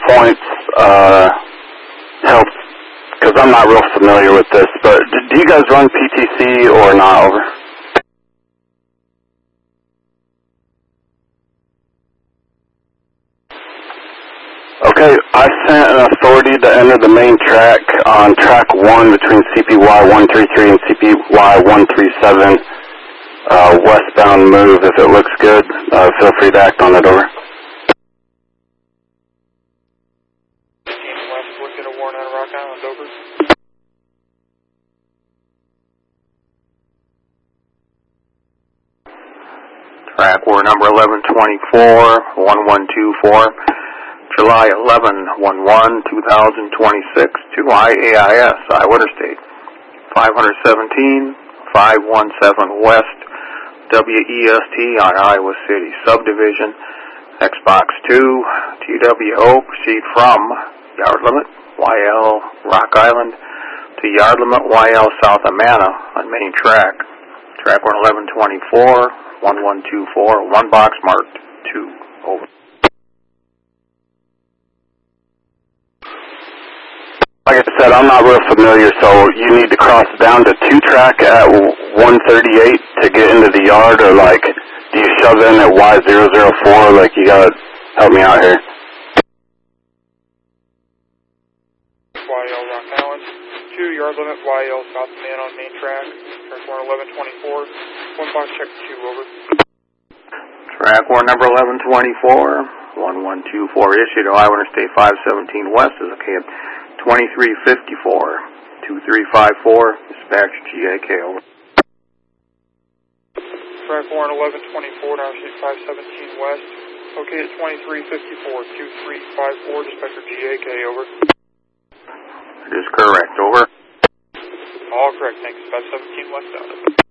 points help, because I'm not real familiar with this, but do you guys run PTC or not? Over. Okay, I sent an authority to enter the main track on track 1 between CPY 133 and CPY 137. Westbound move. If it looks good, feel free to act on it. Over. West, look at a warrant on Rock Island. Over. Track war number 1124, 1124, July 11-11, 2026, to IAIS, Iowa Interstate, 517, 517 West, WEST on Iowa City Subdivision, Xbox 2, TWO, proceed from yard limit, YL Rock Island, to yard limit, YL South Amana on main track. Track 1124, 1124, one box marked 2. Over. Like I said, I'm not real familiar, so you need to cross down to 2 track at 138 to get into the yard, or like, do you shove in at Y004? Like, you gotta help me out here. YL Rock Island, 2 yard limit, YL South Man on main track, track warrant 1124, one box check 2, over. Track warrant number 1124, 1124, issued to Iowa Interstate 517 West is a cab 2354, 2354, dispatch GAK, over. Track warrant 1124, Iowa Interstate 517 West, okay at 2354, 2354, dispatcher GAK, over. It is correct, over. All correct, thanks. 517 westbound.